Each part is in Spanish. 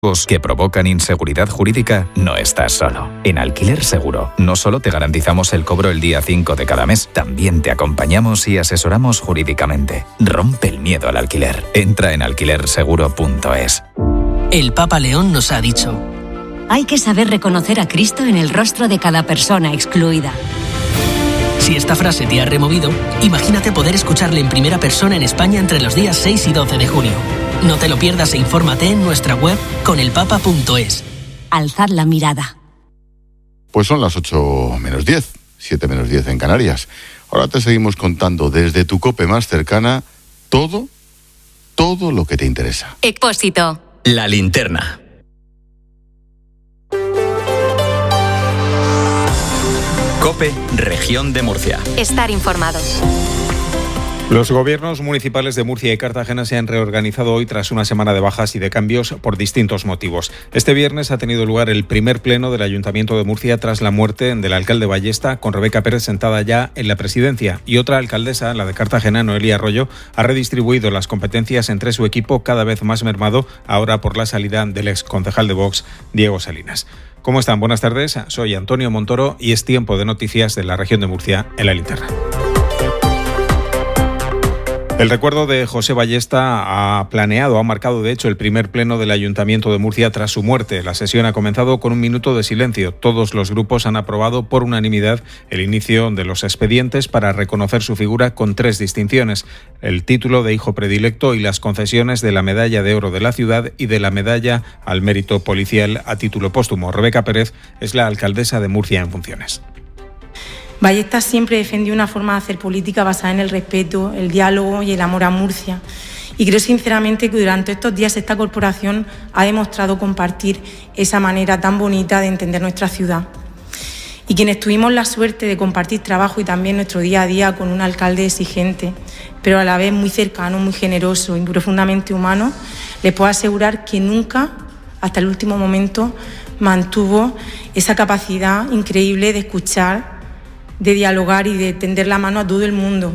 que provocan inseguridad jurídica, no estás solo. En Alquiler Seguro, no solo te garantizamos el cobro el día 5 de cada mes, también te acompañamos y asesoramos jurídicamente. Rompe el miedo al alquiler. Entra en alquilerseguro.es. El Papa León nos ha dicho: hay que saber reconocer a Cristo en el rostro de cada persona excluida. Si esta frase te ha removido, imagínate poder escucharle en primera persona en España entre los días 6 y 12 de junio. No te lo pierdas e infórmate en nuestra web conelpapa.es. Alzad la mirada. Pues son las 8 menos 10, 7 menos 10 en Canarias. Ahora te seguimos contando desde tu COPE más cercana todo lo que te interesa. Expósito. La linterna. COPE, Región de Murcia. Estar informados. Los gobiernos municipales de Murcia y Cartagena se han reorganizado hoy tras una semana de bajas y de cambios por distintos motivos. Este viernes ha tenido lugar el primer pleno del Ayuntamiento de Murcia tras la muerte del alcalde Ballesta, con Rebeca Pérez sentada ya en la presidencia. Y otra alcaldesa, la de Cartagena, Noelia Arroyo, ha redistribuido las competencias entre su equipo, cada vez más mermado, ahora por la salida del exconcejal de Vox, Diego Salinas. ¿Cómo están? Buenas tardes. Soy Antonio Montoro y es tiempo de noticias de la región de Murcia en la linterna. El recuerdo de José Ballesta ha marcado de hecho el primer pleno del Ayuntamiento de Murcia tras su muerte. La sesión ha comenzado con un minuto de silencio. Todos los grupos han aprobado por unanimidad el inicio de los expedientes para reconocer su figura con 3 distinciones: el título de hijo predilecto y las concesiones de la Medalla de Oro de la Ciudad y de la Medalla al Mérito Policial a título póstumo. Rebeca Pérez es la alcaldesa de Murcia en funciones. Ballesta siempre defendió una forma de hacer política basada en el respeto, el diálogo y el amor a Murcia. Y creo sinceramente que durante estos días esta corporación ha demostrado compartir esa manera tan bonita de entender nuestra ciudad. Y quienes tuvimos la suerte de compartir trabajo y también nuestro día a día con un alcalde exigente, pero a la vez muy cercano, muy generoso y profundamente humano, les puedo asegurar que nunca, hasta el último momento, mantuvo esa capacidad increíble de escuchar, de dialogar y de tender la mano a todo el mundo.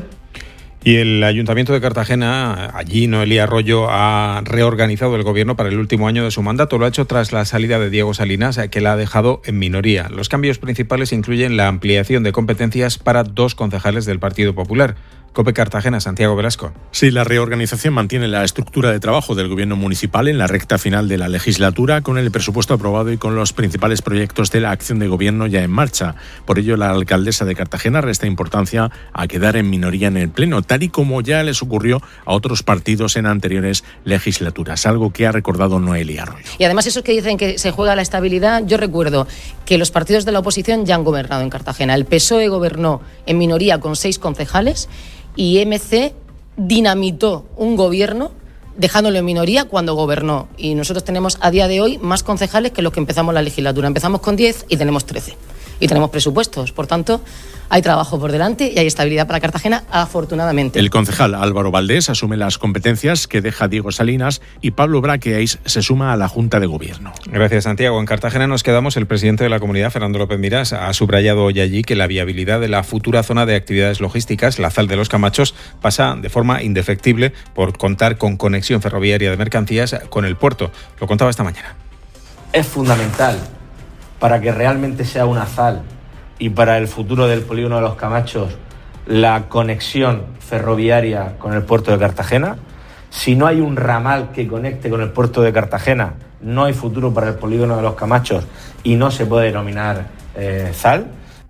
Y el Ayuntamiento de Cartagena, allí Noelia Arroyo, ha reorganizado el gobierno para el último año de su mandato. Lo ha hecho tras la salida de Diego Salinas, que la ha dejado en minoría. Los cambios principales incluyen la ampliación de competencias para 2 concejales del Partido Popular. COPE Cartagena, Santiago Velasco. Sí, la reorganización mantiene la estructura de trabajo del gobierno municipal en la recta final de la legislatura, con el presupuesto aprobado y con los principales proyectos de la acción de gobierno ya en marcha. Por ello, la alcaldesa de Cartagena resta importancia a quedar en minoría en el Pleno, tal y como ya les ocurrió a otros partidos en anteriores legislaturas, algo que ha recordado Noelia Arroyo. Y además esos que dicen que se juega la estabilidad, yo recuerdo que los partidos de la oposición ya han gobernado en Cartagena. El PSOE gobernó en minoría con 6 concejales y MC dinamitó un gobierno dejándolo en minoría cuando gobernó. Y nosotros tenemos a día de hoy más concejales que los que empezamos la legislatura. Empezamos con 10 y tenemos 13. Y tenemos presupuestos. Por tanto, hay trabajo por delante y hay estabilidad para Cartagena, afortunadamente. El concejal Álvaro Valdés asume las competencias que deja Diego Salinas y Pablo Braqueais se suma a la Junta de Gobierno. Gracias, Santiago. En Cartagena nos quedamos. El presidente de la comunidad, Fernando López Miras, ha subrayado hoy allí que la viabilidad de la futura zona de actividades logísticas, la ZAL de los Camachos, pasa de forma indefectible por contar con conexión ferroviaria de mercancías con el puerto. Lo contaba esta mañana. Es fundamental para que realmente sea una ZAL y para el futuro del polígono de los Camachos la conexión ferroviaria con el puerto de Cartagena. Si no hay un ramal que conecte con el puerto de Cartagena, no hay futuro para el polígono de los Camachos y no se puede denominar ZAL.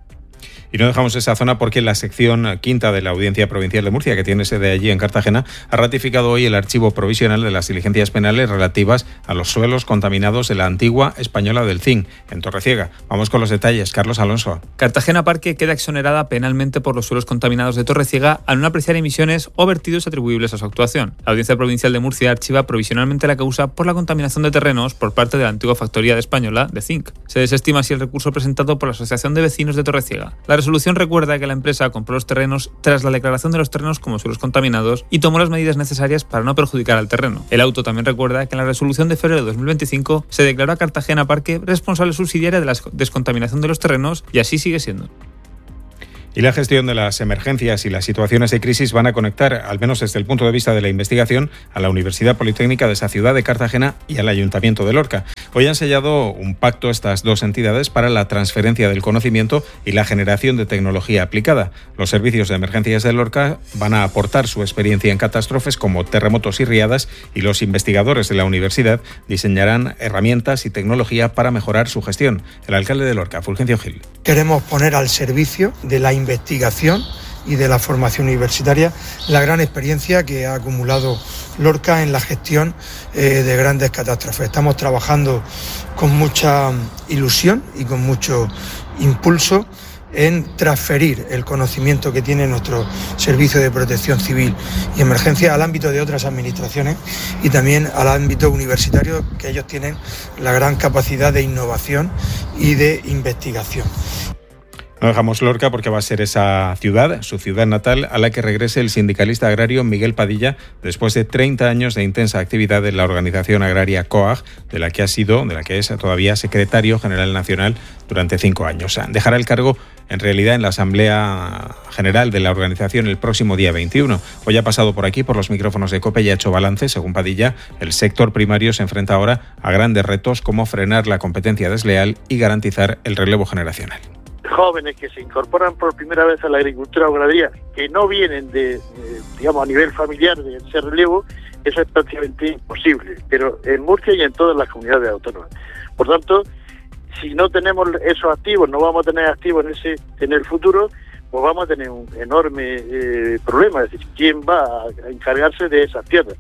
Y no dejamos esa zona porque la sección quinta de la Audiencia Provincial de Murcia, que tiene sede allí en Cartagena, ha ratificado hoy el archivo provisional de las diligencias penales relativas a los suelos contaminados de la antigua Española del Zinc, en Torreciega. Vamos con los detalles. Carlos Alonso. Cartagena Parque queda exonerada penalmente por los suelos contaminados de Torreciega al no apreciar emisiones o vertidos atribuibles a su actuación. La Audiencia Provincial de Murcia archiva provisionalmente la causa por la contaminación de terrenos por parte de la antigua factoría de Española de Zinc. Se desestima así el recurso presentado por la Asociación de Vecinos de Torreciega. La resolución recuerda que la empresa compró los terrenos tras la declaración de los terrenos como suelos contaminados y tomó las medidas necesarias para no perjudicar al terreno. El auto también recuerda que en la resolución de febrero de 2025 se declaró a Cartagena Parque responsable subsidiaria de la descontaminación de los terrenos y así sigue siendo. Y la gestión de las emergencias y las situaciones de crisis van a conectar, al menos desde el punto de vista de la investigación, a la Universidad Politécnica de esa ciudad de Cartagena y al Ayuntamiento de Lorca. Hoy han sellado un pacto estas dos entidades para la transferencia del conocimiento y la generación de tecnología aplicada. Los servicios de emergencias de Lorca van a aportar su experiencia en catástrofes como terremotos y riadas, y los investigadores de la universidad diseñarán herramientas y tecnología para mejorar su gestión. El alcalde de Lorca, Fulgencio Gil. Queremos poner al servicio de la investigación y de la formación universitaria la gran experiencia que ha acumulado Lorca en la gestión de grandes catástrofes. Estamos trabajando con mucha ilusión y con mucho impulso en transferir el conocimiento que tiene nuestro Servicio de Protección Civil y Emergencia al ámbito de otras administraciones y también al ámbito universitario, que ellos tienen la gran capacidad de innovación y de investigación. No dejamos Lorca porque va a ser esa ciudad, su ciudad natal, a la que regrese el sindicalista agrario Miguel Padilla después de 30 años de intensa actividad en la organización agraria COAG, de la que es todavía secretario general nacional durante 5 años. Dejará el cargo en realidad en la Asamblea General de la organización el próximo día 21. Hoy ha pasado por aquí, por los micrófonos de COPE, y ha hecho balance. Según Padilla, el sector primario se enfrenta ahora a grandes retos como frenar la competencia desleal y garantizar el relevo generacional. Jóvenes que se incorporan por primera vez a la agricultura o ganadería, que no vienen digamos, a nivel familiar de ese relevo, eso es prácticamente imposible, pero en Murcia y en todas las comunidades autónomas. Por tanto, si no tenemos esos activos, no vamos a tener activos en el futuro, pues vamos a tener un enorme problema, es decir, ¿quién va a encargarse de esas tierras?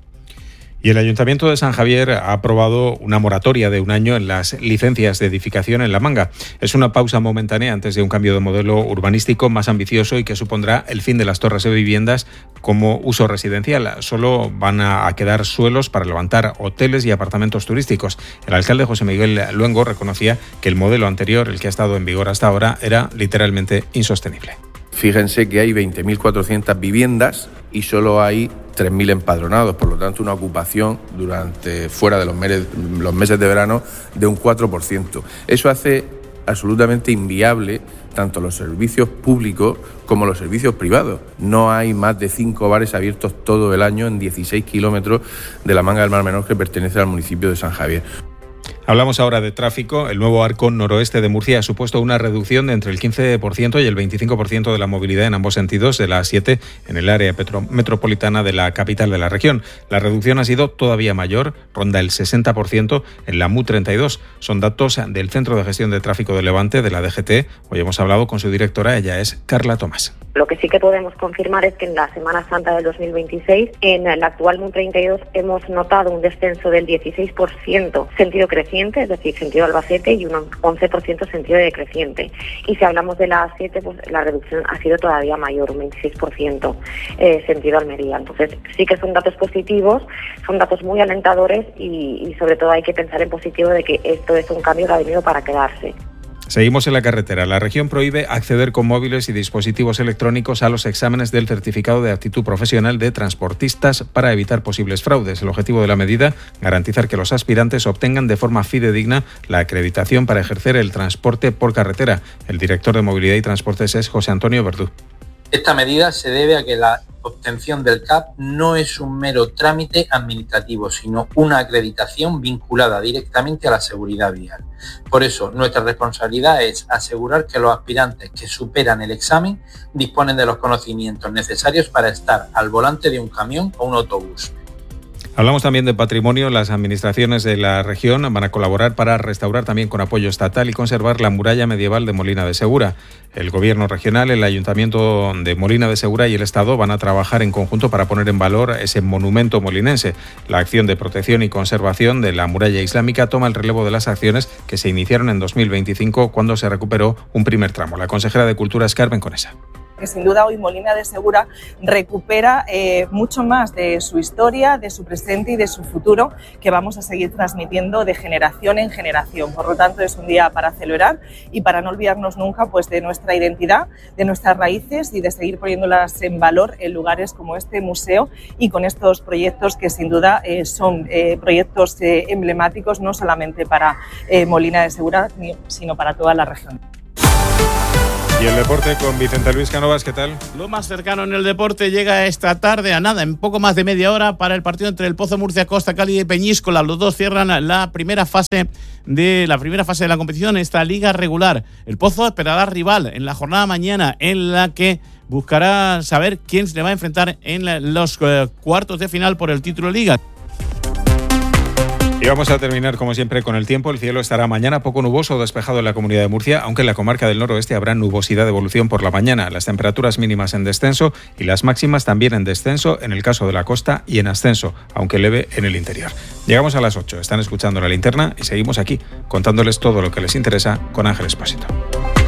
Y el Ayuntamiento de San Javier ha aprobado una moratoria de 1 año en las licencias de edificación en La Manga. Es una pausa momentánea antes de un cambio de modelo urbanístico más ambicioso y que supondrá el fin de las torres de viviendas como uso residencial. Solo van a quedar suelos para levantar hoteles y apartamentos turísticos. El alcalde José Miguel Luengo reconocía que el modelo anterior, el que ha estado en vigor hasta ahora, era literalmente insostenible. Fíjense que hay 20.400 viviendas y solo hay 3.000 empadronados, por lo tanto una ocupación fuera de los meses de verano de un 4%. Eso hace absolutamente inviable tanto los servicios públicos como los servicios privados. No hay más de 5 bares abiertos todo el año en 16 kilómetros de la Manga del Mar Menor, que pertenece al municipio de San Javier. Hablamos ahora de tráfico. El nuevo arco noroeste de Murcia ha supuesto una reducción de entre el 15% y el 25% de la movilidad en ambos sentidos de la A7 en el área metropolitana de la capital de la región. La reducción ha sido todavía mayor, ronda el 60% en la MU32. Son datos del Centro de Gestión de Tráfico de Levante, de la DGT. Hoy hemos hablado con su directora, ella es Carla Tomás. Lo que sí que podemos confirmar es que en la Semana Santa del 2026, en la actual MU32, hemos notado un descenso del 16% sentido creciente, es decir, sentido Albacete, y un 11% sentido decreciente. Y si hablamos de la A7, pues la reducción ha sido todavía mayor, un 26% sentido Almería. Entonces sí que son datos positivos, son datos muy alentadores y sobre todo hay que pensar en positivo de que esto es un cambio que ha venido para quedarse. Seguimos en la carretera. La región prohíbe acceder con móviles y dispositivos electrónicos a los exámenes del certificado de aptitud profesional de transportistas para evitar posibles fraudes. El objetivo de la medida, garantizar que los aspirantes obtengan de forma fidedigna la acreditación para ejercer el transporte por carretera. El director de Movilidad y Transportes es José Antonio Verdú. Esta medida se debe a que la obtención del CAP no es un mero trámite administrativo, sino una acreditación vinculada directamente a la seguridad vial. Por eso, nuestra responsabilidad es asegurar que los aspirantes que superan el examen disponen de los conocimientos necesarios para estar al volante de un camión o un autobús. Hablamos también de patrimonio. Las administraciones de la región van a colaborar para restaurar también con apoyo estatal y conservar la muralla medieval de Molina de Segura. El Gobierno regional, el Ayuntamiento de Molina de Segura y el Estado van a trabajar en conjunto para poner en valor ese monumento molinense. La acción de protección y conservación de la muralla islámica toma el relevo de las acciones que se iniciaron en 2025 cuando se recuperó un primer tramo. La consejera de Cultura es Carmen Conesa. Que sin duda hoy Molina de Segura recupera mucho más de su historia, de su presente y de su futuro, que vamos a seguir transmitiendo de generación en generación. Por lo tanto, es un día para celebrar y para no olvidarnos nunca pues, de nuestra identidad, de nuestras raíces y de seguir poniéndolas en valor en lugares como este museo y con estos proyectos que sin duda son proyectos emblemáticos no solamente para Molina de Segura, sino para toda la región. Y el deporte con Vicente Luis Cánovas, ¿qué tal? Lo más cercano en el deporte llega esta tarde a nada, en poco más de media hora, para el partido entre el Pozo Murcia, Costa Cálida y Peñíscola. Los dos cierran la primera fase de la competición, esta liga regular. El Pozo esperará rival en la jornada mañana, en la que buscará saber quién se le va a enfrentar en los cuartos de final por el título de liga. Y vamos a terminar, como siempre, con el tiempo. El cielo estará mañana poco nuboso o despejado en la Comunidad de Murcia, aunque en la comarca del noroeste habrá nubosidad de evolución por la mañana. Las temperaturas mínimas en descenso y las máximas también en descenso en el caso de la costa y en ascenso, aunque leve en el interior. Llegamos a las 8. Están escuchando La Linterna y seguimos aquí, contándoles todo lo que les interesa con Ángel Espósito.